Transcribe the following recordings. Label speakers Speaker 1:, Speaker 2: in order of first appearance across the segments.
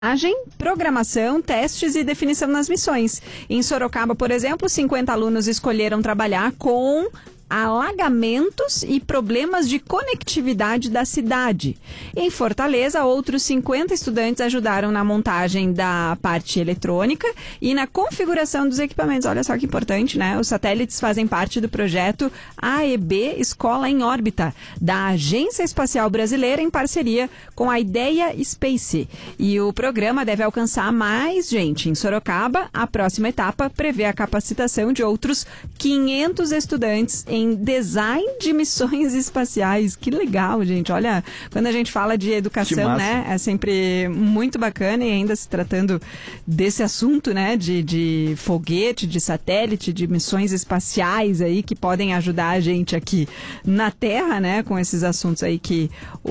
Speaker 1: programação, testes e definição nas missões. Em Sorocaba, por exemplo, 50 alunos escolheram trabalhar com alagamentos e problemas de conectividade da cidade. Em Fortaleza, outros 50 estudantes ajudaram na montagem da parte eletrônica e na configuração dos equipamentos. Olha só que importante, né? Os satélites fazem parte do projeto AEB Escola em Órbita, da Agência Espacial Brasileira, em parceria com a Ideia Space. E o programa deve alcançar mais gente. Em Sorocaba, a próxima etapa prevê a capacitação de outros 500 estudantes em design de missões espaciais. Que legal, gente. Olha, quando a gente fala de educação, né, é sempre muito bacana, e ainda se tratando desse assunto, né, de foguete, de satélite, de missões espaciais aí que podem ajudar a gente aqui na Terra, né, com esses assuntos aí que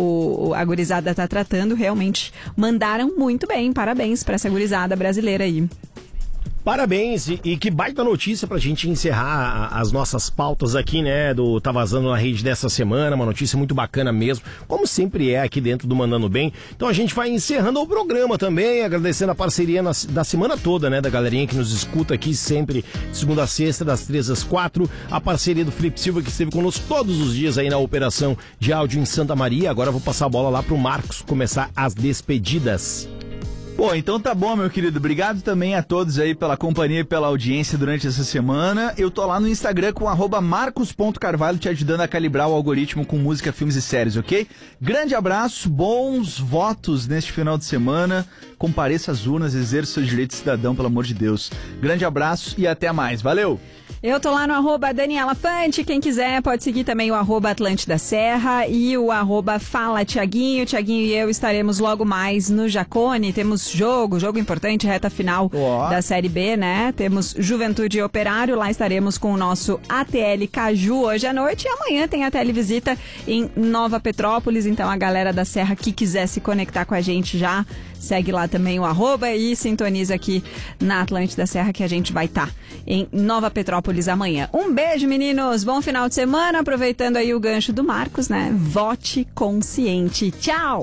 Speaker 1: a gurizada tá tratando. Realmente mandaram muito bem. Parabéns para essa gurizada brasileira aí.
Speaker 2: Parabéns, e que baita notícia pra gente encerrar as nossas pautas aqui, né, do Tá Vazando na Rede dessa semana, uma notícia muito bacana mesmo, como sempre é aqui dentro do Mandando Bem. Então a gente vai encerrando o programa também, agradecendo a parceria da semana toda, né, da galerinha que nos escuta aqui sempre, segunda a sexta, das 3 às 4, a parceria do Felipe Silva, que esteve conosco todos os dias aí na operação de áudio em Santa Maria. Agora eu vou passar a bola lá pro Marcos começar as despedidas.
Speaker 3: Pô, então tá bom, meu querido. Obrigado também a todos aí pela companhia e pela audiência durante essa semana. Eu tô lá no Instagram com @marcos.carvalho te ajudando a calibrar o algoritmo com música, filmes e séries, ok? Grande abraço, bons votos neste final de semana. Compareça às urnas, exerça seu direito de cidadão, pelo amor de Deus. Grande abraço e até mais. Valeu!
Speaker 1: Eu tô lá no @Daniela Fante, quem quiser pode seguir também o @Atlântida Serra e o @Fala Tiaguinho. Tiaguinho e eu estaremos logo mais no Jacone. Temos jogo importante, reta final da Série B, né? Temos Juventude e Operário, lá estaremos com o nosso ATL Caju hoje à noite, e amanhã tem a televisita em Nova Petrópolis. Então a galera da Serra que quiser se conectar com a gente já segue lá também o @ e sintoniza aqui na Atlântida Serra, que a gente vai estar em Nova Petrópolis amanhã. Um beijo, meninos, bom final de semana, aproveitando aí o gancho do Marcos, né? Vote consciente. Tchau!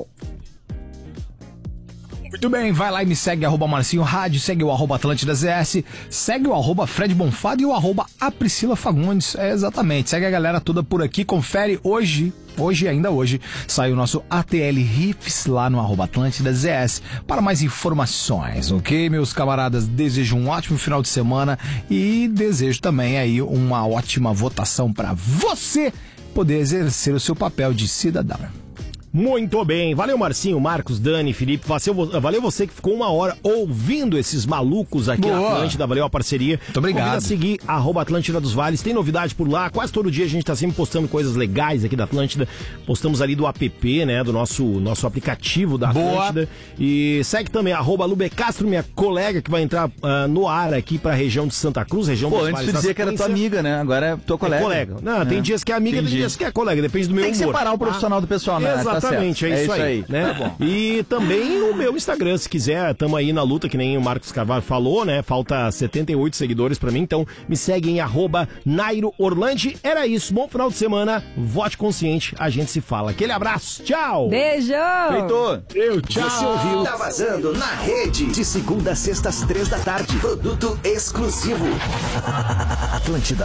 Speaker 4: Muito bem, vai lá e me segue, @Marcinho Rádio, segue o @Atlântida ZS, segue o @Fred Bonfado e o @A Priscila Fagundes. Exatamente, segue a galera toda por aqui, confere ainda hoje, sai o nosso ATL Riffs lá no @Atlântida ZS para mais informações, ok, meus camaradas? Desejo um ótimo final de semana e desejo também aí uma ótima votação para você poder exercer o seu papel de cidadão.
Speaker 2: Muito bem, valeu Marcinho, Marcos, Dani, Felipe, valeu você que ficou uma hora ouvindo esses malucos aqui na Atlântida, valeu a parceria.
Speaker 4: Muito obrigado.
Speaker 2: Convida a seguir @Atlântida dos Vales, tem novidade por lá, quase todo dia a gente tá sempre postando coisas legais aqui da Atlântida, postamos ali do app, né, do nosso aplicativo da Atlântida. E segue também @Lubecastro, minha colega que vai entrar no ar aqui pra região de Santa Cruz, região dos Vales.
Speaker 3: Antes tu dizia que era tua amiga, né, agora é tua colega.
Speaker 2: Colega, não, tem dias que é amiga, tem dias que é colega, depende do meu humor.
Speaker 3: Tem que separar o profissional do pessoal, né?
Speaker 2: Exatamente, é isso aí. Né?
Speaker 3: Tá bom.
Speaker 2: E também o meu Instagram, se quiser, tamo aí na luta, que nem o Marcos Carvalho falou, né? Falta 78 seguidores pra mim, então me segue em @Nairo Orlandi. Era isso, bom final de semana, vote consciente, a gente se fala. Aquele abraço, tchau!
Speaker 1: Beijo!
Speaker 3: Feito!
Speaker 2: Tchau!
Speaker 5: Você ouviu Tá Vazando na Rede, de segunda a sexta às 3 da tarde. Produto exclusivo. Atlântida.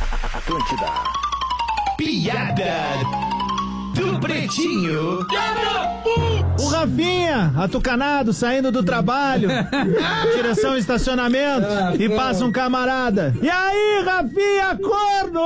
Speaker 6: Piada do Pretinho.
Speaker 7: O Rafinha, atucanado, saindo do trabalho, direção estacionamento, e passa um camarada. E aí, Rafinha, corno!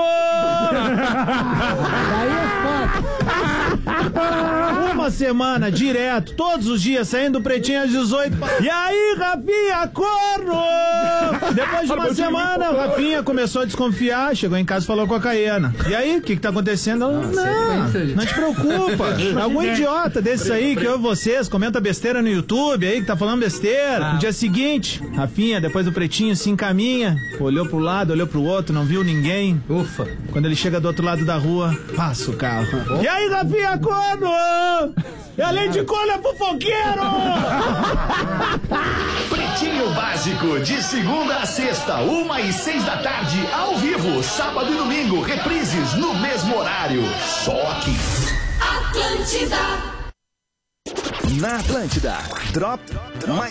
Speaker 7: Daí é foda. Uma semana, direto, todos os dias, saindo do Pretinho às 18. E aí, Rafinha, corno! Depois de uma semana, o Rafinha começou a desconfiar, chegou em casa e falou com a Caiana. E aí, o que tá acontecendo? Não te preocupa. Algum idiota desses aí que ouve vocês, comenta besteira no YouTube aí, que tá falando besteira. No dia seguinte, Rafinha, depois do Pretinho, se encaminha, olhou pro lado, olhou pro outro, não viu ninguém. Ufa. Quando ele chega do outro lado da rua, passa o carro. E aí, Rafinha, corno? E além de corno, é fofoqueiro!
Speaker 6: Pretinho Básico, de segunda a sexta, 1 e 6 da tarde, ao vivo, sábado e domingo, reprises no mesmo horário. Só aqui.
Speaker 8: Atlântida.
Speaker 5: Na Atlântida, Drop